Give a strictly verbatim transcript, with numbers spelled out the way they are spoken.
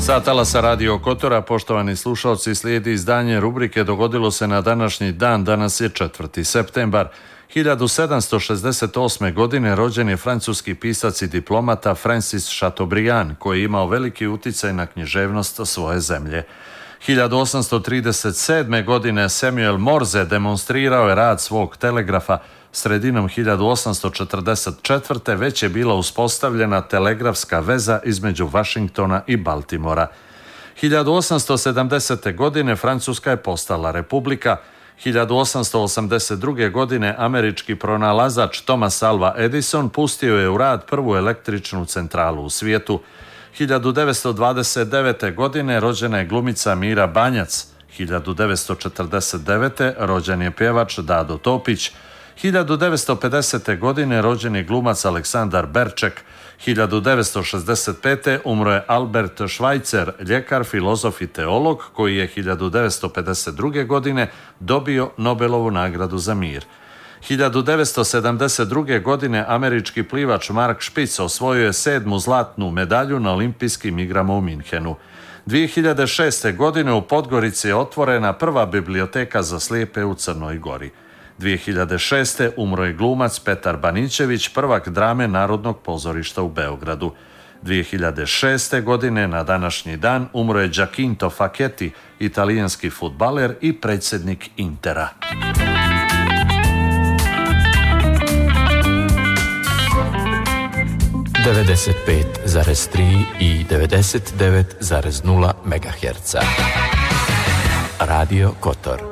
Sa talasa Radio Kotora, poštovani slušalci, slijedi izdanje rubrike Dogodilo se na današnji dan, danas je četvrti septembar. hiljadu sedamsto šezdeset osme. godine rođen je francuski pisac i diplomata Francis Chateaubriand, koji je imao veliki utjecaj na književnost svoje zemlje. hiljadu osamsto trideset sedme. godine Samuel Morse demonstrirao je rad svog telegrafa. Sredinom hiljadu osamsto četrdeset četvrte. već je bila uspostavljena telegrafska veza između Washingtona i Baltimora. hiljadu osamsto sedamdesete. godine Francuska je postala republika. hiljadu osamsto osamdeset druge. godine američki pronalazač Thomas Alva Edison pustio je u rad prvu električnu centralu u svijetu. hiljadu devetsto dvadeset devete. godine rođena je glumica Mira Banjac. hiljadu devetsto četrdeset devete. rođen je pjevač Dado Topić. hiljadu devetsto pedesete. godine rođen je glumac Aleksandar Berček. hiljadu devetsto šezdeset pete. umro je Albert Schweitzer, ljekar, filozof i teolog, koji je hiljadu devetsto pedeset druge. godine dobio Nobelovu nagradu za mir. hiljadu devetsto sedamdeset druge. godine američki plivač Mark Spitz osvojio je sedmu zlatnu medalju na olimpijskim igrama u Minhenu. dvije hiljade šeste. godine u Podgorici je otvorena prva biblioteka za slijepe u Crnoj Gori. dvije hiljade šeste. umro je glumac Petar Baničević, prvak drame Narodnog pozorišta u Beogradu. dvije hiljade šeste. godine na današnji dan umro je Giacinto Facchetti, italijanski fudbaler i predsjednik Intera. devedeset pet zarez tri i devedeset devet zarez nula megaherca. Radio Kotor.